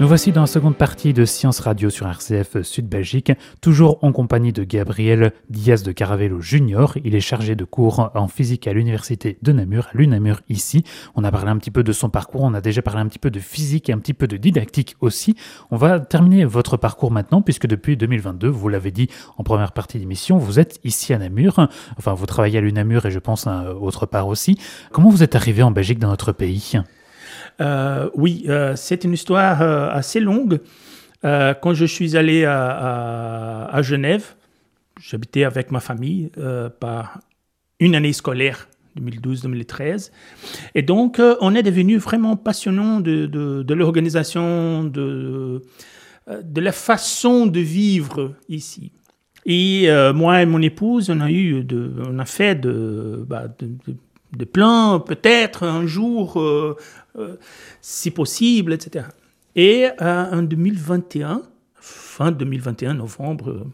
Nous voici dans la seconde partie de Science Radio sur RCF Sud-Belgique, toujours en compagnie de Gabriel Diaz de Caravello Junior. Il est chargé de cours en physique à l'université de Namur, à l'UNamur ici. On a parlé un petit peu de son parcours, on a déjà parlé un petit peu de physique et un petit peu de didactique aussi. On va terminer votre parcours maintenant, puisque depuis 2022, vous l'avez dit en première partie d'émission, vous êtes ici à Namur. Enfin, vous travaillez à l'UNamur et je pense autre part aussi. Comment vous êtes arrivé en Belgique, dans notre pays ? C'est une histoire assez longue. Quand je suis allé à Genève, j'habitais avec ma famille par une année scolaire, 2012-2013. Et donc, on est devenu vraiment passionnant de l'organisation, de la façon de vivre ici. Et moi et mon épouse, on a fait de plans, peut-être un jour, si possible, etc. Et en 2021, fin 2021, novembre,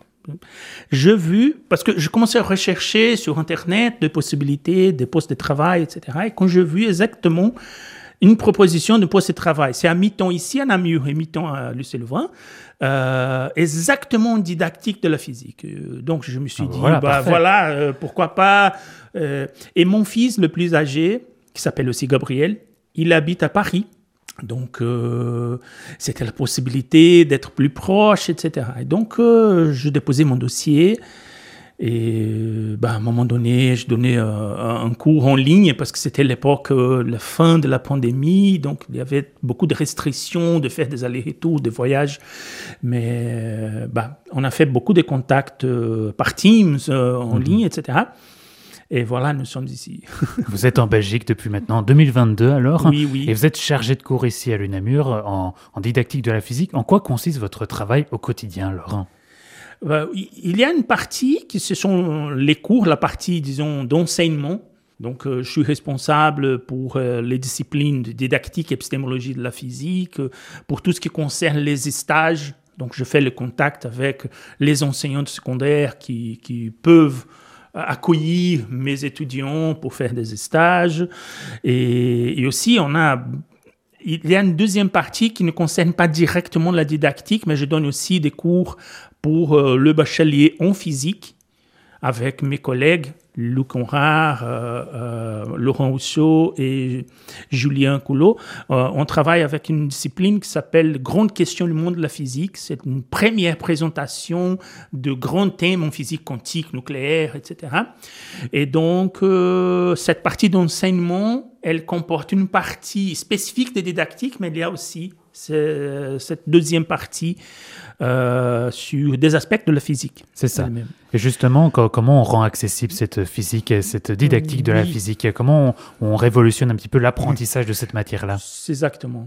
parce que je commençais à rechercher sur Internet des possibilités, des postes de travail, etc. Et quand j'ai vu exactement une proposition de poste de travail, c'est à mi-temps ici à Namur et mi-temps à Lucé-le-Vain, exactement didactique de la physique. Donc je me suis dit, pourquoi pas. Et mon fils le plus âgé, qui s'appelle aussi Gabriel, il habite à Paris. Donc c'était la possibilité d'être plus proche, etc. Et donc je déposais mon dossier. Et à un moment donné, je donnais un cours en ligne parce que c'était l'époque, la fin de la pandémie. Donc, il y avait beaucoup de restrictions de faire des allers-retours, des voyages. Mais on a fait beaucoup de contacts par Teams, en ligne, etc. Et voilà, nous sommes ici. Vous êtes en Belgique depuis maintenant 2022 alors. Oui. Et vous êtes chargé de cours ici à l'UNamur en didactique de la physique. En quoi consiste votre travail au quotidien, Laurent ? Il y a une partie qui ce sont les cours, la partie, disons, d'enseignement. Donc, je suis responsable pour les disciplines de didactique et épistémologie de la physique, pour tout ce qui concerne les stages. Donc, je fais le contact avec les enseignants de secondaire qui peuvent accueillir mes étudiants pour faire des stages. Et aussi, il y a une deuxième partie qui ne concerne pas directement la didactique, mais je donne aussi des cours pour le bachelier en physique avec mes collègues Luc Conrard, Laurent Rousseau et Julien Coulot. On travaille avec une discipline qui s'appelle Grande question du monde de la physique. C'est une première présentation de grands thèmes en physique quantique, nucléaire, etc. Et donc, cette partie d'enseignement, elle comporte une partie spécifique de didactique, mais il y a aussi cette deuxième partie sur des aspects de la physique. C'est ça. Elle-même. Et justement, comment on rend accessible cette physique, cette didactique de la physique ? Comment on révolutionne un petit peu l'apprentissage de cette matière-là ? C'est exactement.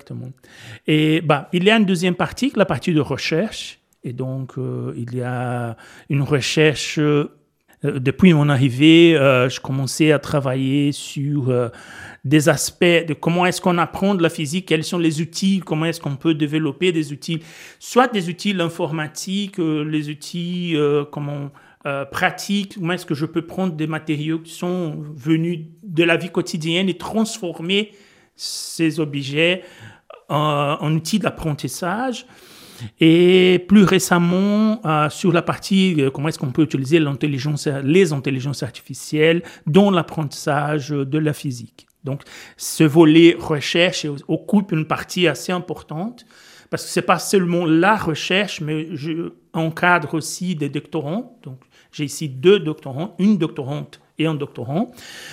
Et il y a une deuxième partie, la partie de recherche. Et donc, il y a une recherche. Depuis mon arrivée, je commençais à travailler sur des aspects de comment est-ce qu'on apprend de la physique, quels sont les outils, comment est-ce qu'on peut développer des outils, soit des outils informatiques, les outils pratiques, comment est-ce que je peux prendre des matériaux qui sont venus de la vie quotidienne et transformer ces objets en outils d'apprentissage. Et plus récemment, sur la partie comment est-ce qu'on peut utiliser les intelligences artificielles dans l'apprentissage de la physique. Donc, ce volet recherche occupe une partie assez importante parce que ce n'est pas seulement la recherche, mais je encadre aussi des doctorants. Donc, j'ai ici 2 doctorants, une doctorante et un doctorant,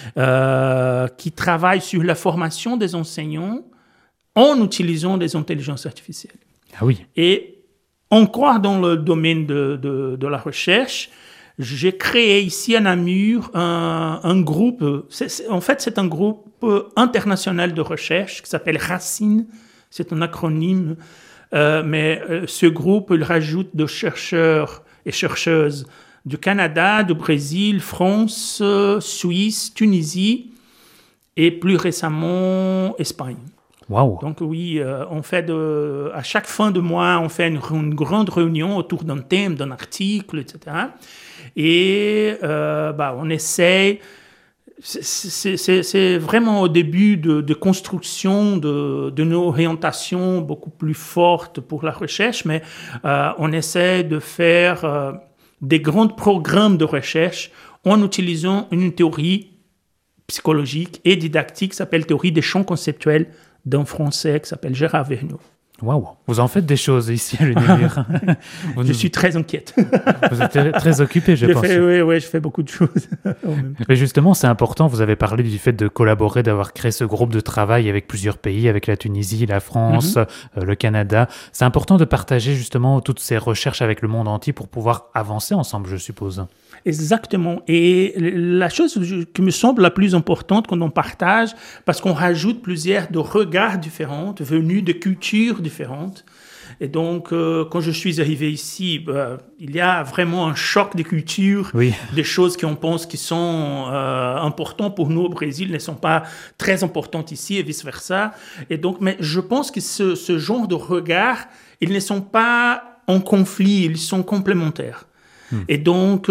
qui travaillent sur la formation des enseignants en utilisant des intelligences artificielles. Ah oui. Et encore dans le domaine de la recherche, j'ai créé ici à Namur un groupe, c'est un groupe international de recherche qui s'appelle RACINE, c'est un acronyme, mais ce groupe, il rajoute de chercheurs et chercheuses du Canada, du Brésil, France, Suisse, Tunisie et plus récemment Espagne. Wow. Donc oui, on fait à chaque fin de mois, on fait une grande réunion autour d'un thème, d'un article, etc. Et on essaie C'est vraiment au début de construction d'une orientation beaucoup plus forte pour la recherche, mais on essaie de faire des grands programmes de recherche en utilisant une théorie psychologique et didactique qui s'appelle théorie des champs conceptuels d'un Français qui s'appelle Gérard Vergniaud. Waouh, vous en faites des choses ici à l'UNAMUR. Je suis très inquiète. Vous êtes très occupé, je pense. Oui, je fais beaucoup de choses. Mais justement, c'est important, vous avez parlé du fait de collaborer, d'avoir créé ce groupe de travail avec plusieurs pays, avec la Tunisie, la France, le Canada. C'est important de partager justement toutes ces recherches avec le monde entier pour pouvoir avancer ensemble, je suppose. Exactement. Et la chose qui me semble la plus importante quand on partage, parce qu'on rajoute plusieurs de regards différents, venus de cultures différentes. Et donc, quand je suis arrivé ici, il y a vraiment un choc des cultures, des choses qu'on pense qui sont importantes pour nous au Brésil ne sont pas très importantes ici et vice-versa. Et donc, mais je pense que ce genre de regards, ils ne sont pas en conflit, ils sont complémentaires. Et donc,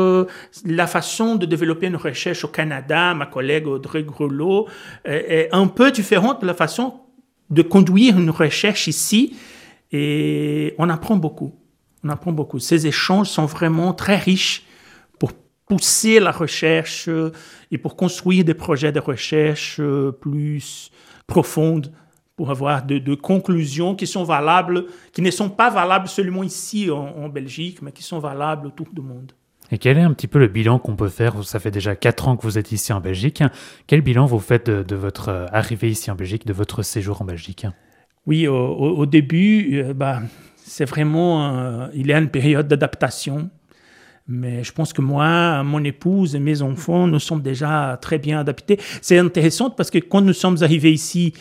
la façon de développer une recherche au Canada, ma collègue Audrey Grelot, est un peu différente de la façon de conduire une recherche ici. Et on apprend beaucoup. Ces échanges sont vraiment très riches pour pousser la recherche et pour construire des projets de recherche plus profondes, pour avoir de conclusions qui sont valables, qui ne sont pas valables seulement ici en Belgique, mais qui sont valables autour du monde. Et quel est un petit peu le bilan qu'on peut faire? Ça fait déjà 4 ans que vous êtes ici en Belgique. Quel bilan vous faites de votre arrivée ici en Belgique, de votre séjour en Belgique? Oui, au début, c'est vraiment... il y a une période d'adaptation. Mais je pense que moi, mon épouse et mes enfants, nous sommes déjà très bien adaptés. C'est intéressant parce que quand nous sommes arrivés ici,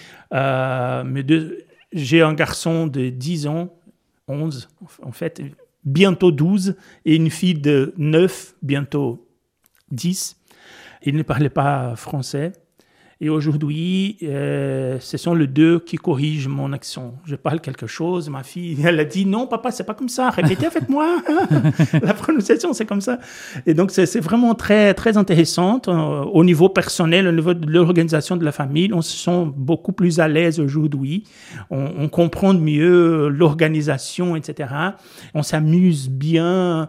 j'ai un garçon de 10 ans, 11 en fait, bientôt 12, et une fille de 9, bientôt 10. Il ne parlait pas français. Et aujourd'hui, ce sont les deux qui corrigent mon accent. Je parle quelque chose, ma fille, elle a dit « Non, papa, c'est pas comme ça, répétez avec moi. » La prononciation, c'est comme ça. Et donc, c'est vraiment très, très intéressant. Au niveau personnel, au niveau de l'organisation de la famille, on se sent beaucoup plus à l'aise aujourd'hui. On comprend mieux l'organisation, etc. On s'amuse bien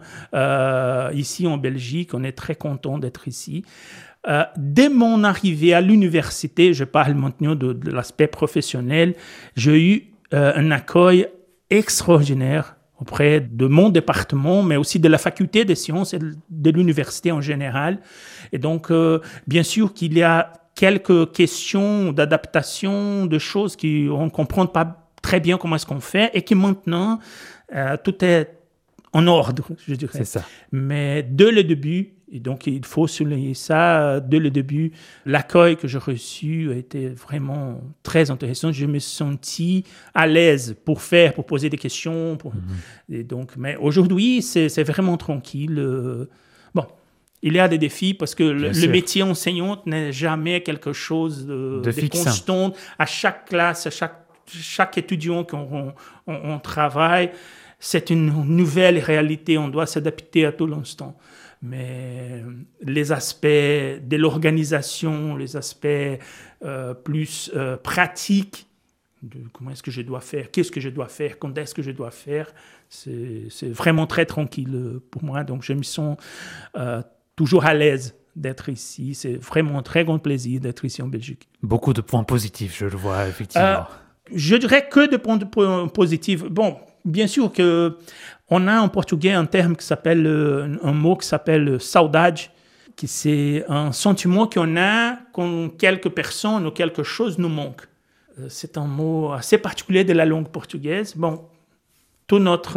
ici en Belgique. On est très content d'être ici. Dès mon arrivée à l'université, je parle maintenant de l'aspect professionnel, j'ai eu un accueil extraordinaire auprès de mon département, mais aussi de la faculté des sciences et de l'université en général. Et donc, bien sûr qu'il y a quelques questions d'adaptation, de choses qu'on ne comprend pas très bien comment est-ce qu'on fait, et que maintenant, tout est en ordre, je dirais. C'est ça. Mais dès le début, et donc il faut souligner ça, dès le début, l'accueil que j'ai reçu a été vraiment très intéressant. Je me sentis à l'aise pour poser des questions. Et donc, mais aujourd'hui, c'est vraiment tranquille. Bon, il y a des défis parce que le métier enseignant n'est jamais quelque chose de constant. À chaque classe, à chaque étudiant qu'on travaille, c'est une nouvelle réalité, on doit s'adapter à tout l'instant. Mais les aspects de l'organisation, les aspects plus pratiques, de comment est-ce que je dois faire, qu'est-ce que je dois faire, quand est-ce que je dois faire, c'est vraiment très tranquille pour moi. Donc je me sens toujours à l'aise d'être ici. C'est vraiment un très grand plaisir d'être ici en Belgique. Beaucoup de points positifs, je le vois, effectivement. Je dirais que de points positifs. Bon, bien sûr qu'on a en portugais un terme qui s'appelle, un mot qui s'appelle saudade, qui c'est un sentiment qu'on a quand quelque personne ou quelque chose nous manque. C'est un mot assez particulier de la langue portugaise. Bon, toute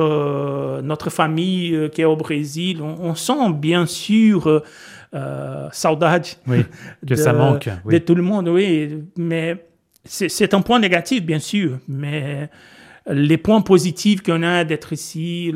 notre famille qui est au Brésil, on sent bien sûr saudade ça manque. De tout le monde, oui, mais c'est un point négatif, bien sûr, mais les points positifs qu'on a d'être ici,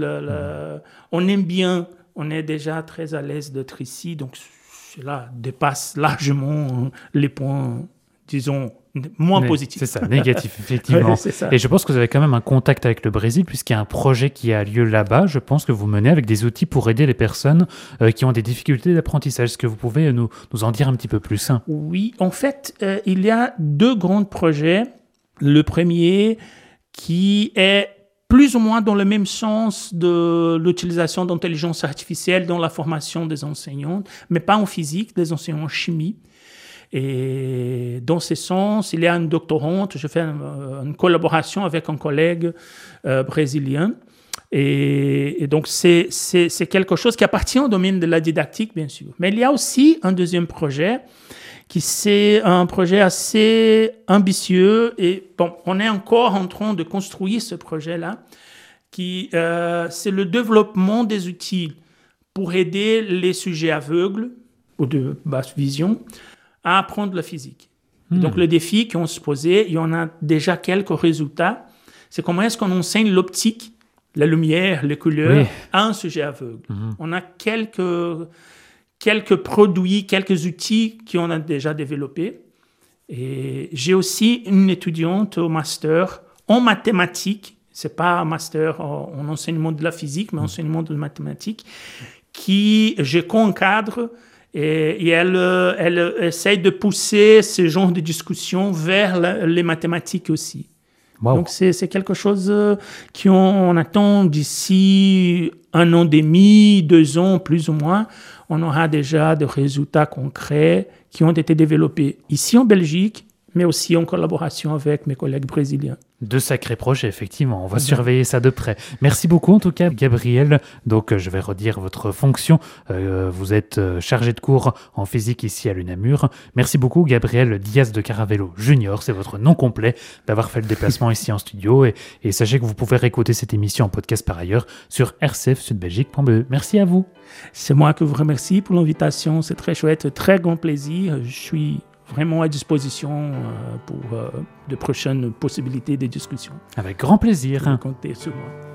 on aime bien, on est déjà très à l'aise d'être ici, donc cela dépasse largement les points disons, moins positif. C'est ça, négatif, effectivement. C'est ça. Et je pense que vous avez quand même un contact avec le Brésil, puisqu'il y a un projet qui a lieu là-bas. Je pense que vous menez avec des outils pour aider les personnes qui ont des difficultés d'apprentissage. Est-ce que vous pouvez nous en dire un petit peu plus? Oui, en fait, il y a 2 grands projets. Le premier qui est plus ou moins dans le même sens de l'utilisation d'intelligence artificielle dans la formation des enseignants, mais pas en physique, des enseignants en chimie. Et dans ce sens, il y a une doctorante, je fais une collaboration avec un collègue brésilien. Et donc, c'est quelque chose qui appartient au domaine de la didactique, bien sûr. Mais il y a aussi un deuxième projet qui c'est un projet assez ambitieux. Et bon, on est encore en train de construire ce projet-là, qui c'est le développement des outils pour aider les sujets aveugles ou de basse vision à apprendre la physique. Donc, le défi qu'on se posait, il y en a déjà quelques résultats. C'est comment est-ce qu'on enseigne l'optique, la lumière, les couleurs, à un sujet aveugle. On a quelques produits, quelques outils qu'on a déjà développés. Et j'ai aussi une étudiante au master en mathématiques. Ce n'est pas un master en enseignement de la physique, mais enseignement de mathématiques, qui je co-encadre. Et elle essaye de pousser ce genre de discussion vers les mathématiques aussi. Wow. Donc, c'est quelque chose qu'on attend d'ici 1 an et demi, 2 ans, plus ou moins. On aura déjà des résultats concrets qui ont été développés ici en Belgique, mais aussi en collaboration avec mes collègues brésiliens. 2 sacrés projets, effectivement. On va surveiller ça de près. Merci beaucoup, en tout cas, Gabriel. Donc, je vais redire votre fonction. Vous êtes chargé de cours en physique ici à l'UNAMUR. Merci beaucoup, Gabriel Diaz de Caravello Junior. C'est votre nom complet, d'avoir fait le déplacement ici en studio. Et sachez que vous pouvez réécouter cette émission en podcast par ailleurs sur rcfsudbelgique.be. Merci à vous. C'est moi que vous remercie pour l'invitation. C'est très chouette, très grand plaisir. Je suis vraiment à disposition pour de prochaines possibilités de discussion. Avec grand plaisir. Comptez sur moi.